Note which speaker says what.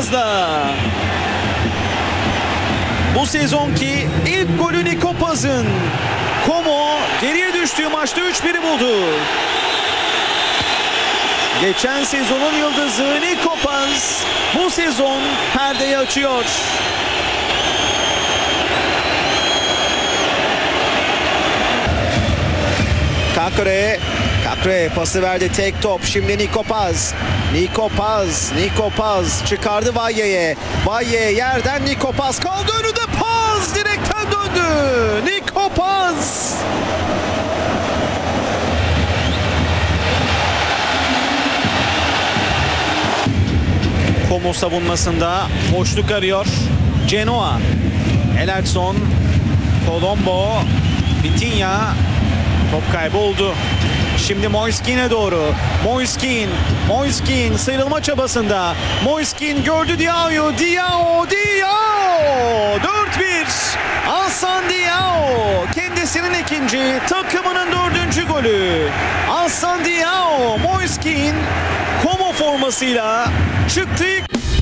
Speaker 1: Kopaz'da. Bu sezonki ilk golü Nico Paz'ın. Como geriye düştüğü maçta 3-1'i buldu. Geçen sezonun yıldızı Nico Paz bu sezon perdeyi açıyor. Kakre pası verdi, tek top. Şimdi Nico Paz çıkardı Valle'ye. Valle yerden Nico Paz kaldı önünde, Paz direkten döndü. Nico Paz. Como savunmasında boşluk arıyor. Genoa. Elerson. Colombo. Vitinha. Top kaybı oldu. Şimdi Moiskin'e doğru. Moiskin sıyrılma çabasında. Moiskin gördü Diao. 4-1. Hasan Diao. Kendisinin ikinci, takımının 4. golü. Hasan Diao. Moiskin Como formasıyla çıktı.